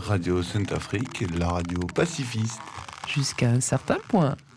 Radio Sainte-Afrique, la radio pacifiste. Jusqu'à un certain point.